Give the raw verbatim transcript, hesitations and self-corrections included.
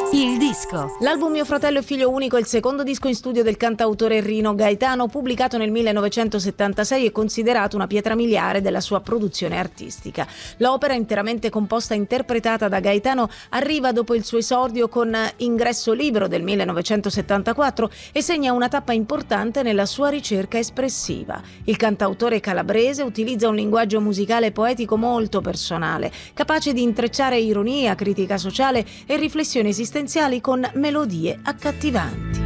Il disco. L'album Mio fratello e figlio unico è il secondo disco in studio del cantautore Rino Gaetano, pubblicato nel millenovecentosettantasei e considerato una pietra miliare della sua produzione artistica. L'opera, interamente composta e interpretata da Gaetano, arriva dopo il suo esordio con Ingresso libero del millenovecentosettantaquattro e segna una tappa importante nella sua ricerca espressiva. Il cantautore calabrese utilizza un linguaggio musicale e poetico molto personale, capace di intrecciare ironia, critica sociale e riflessioni esistenziali con melodie accattivanti.